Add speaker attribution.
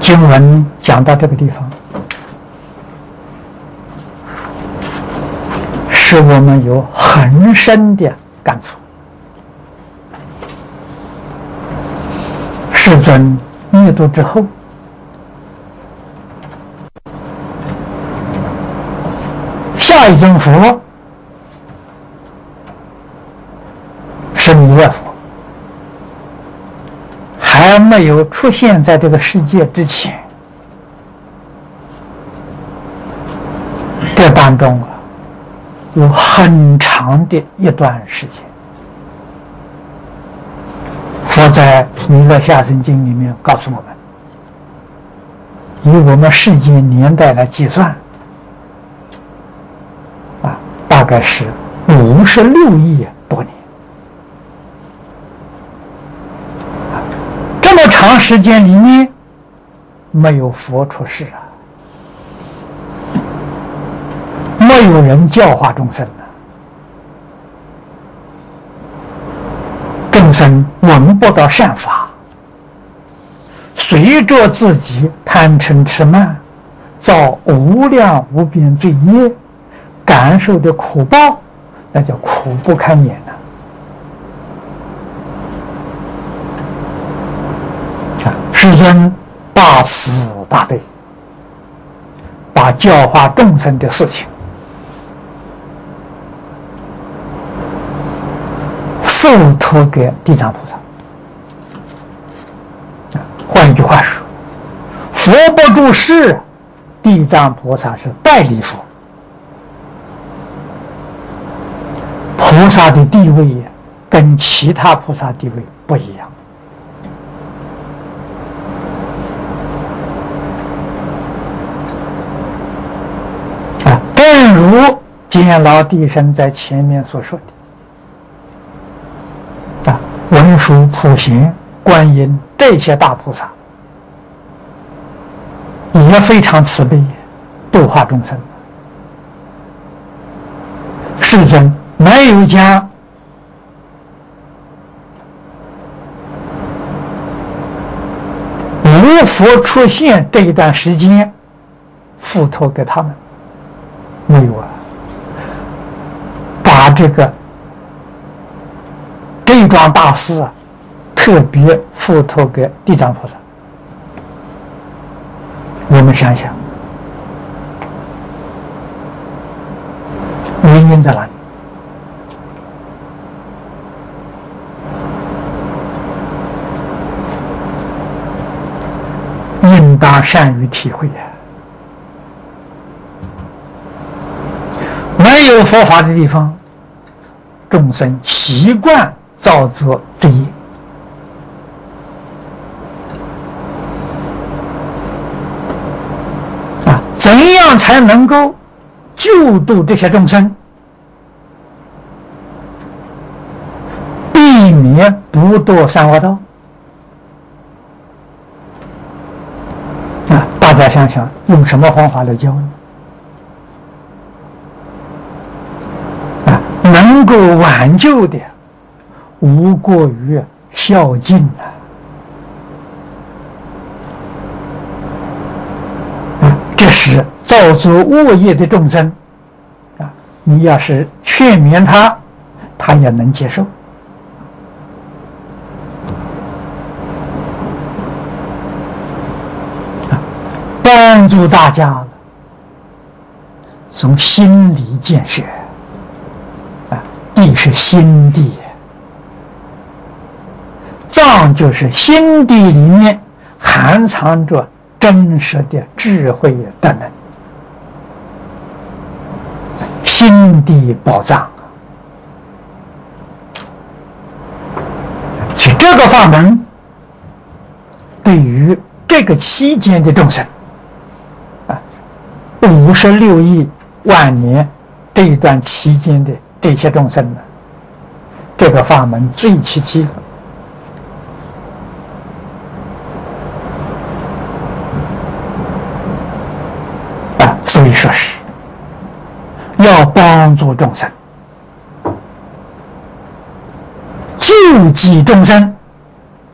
Speaker 1: 经文讲到这个地方，使我们有很深的感触。世尊灭度之后，下一尊佛是弥勒佛，还没有出现在这个世界之前，这当中有很长的一段时间。佛在《弥勒下生经》里面告诉我们，以我们世间年代来计算，大概是56亿多年。这么长时间里面，没有佛出世啊，没有人教化众生啊，众生闻不到善法，随着自己贪嗔痴慢，造无量无边罪业，感受的苦报，那叫苦不堪言呐！世尊大慈大悲，把教化众生的事情付托给地藏菩萨。换一句话说，佛不住世，地藏菩萨是代理佛。菩萨的地位跟其他菩萨地位不一样。正如监牢地生在前面所说的，文殊、普贤、观音这些大菩萨也非常慈悲，度化众生。世尊没有将无佛出现这一段时间付托给他们，没有啊，把这一桩大事特别付托给地藏菩萨。我们想想，原因在哪里？应当善于体会呀。没有佛法的地方，众生习惯造作罪业，怎样才能够救度这些众生，避免不堕三恶道？大家想想，用什么方法来教呢？能够挽救的，无过于孝敬这是造作恶业的众生你要是劝勉他，他也能接受。帮助大家从心理建设地是心地，藏就是心地里面含藏着真实的智慧德能，心地宝藏。所以这个法门对于这个期间的众生56亿万年这一段期间的这些众生呢，这个法门最契机了所以说是要帮助众生，救济众生，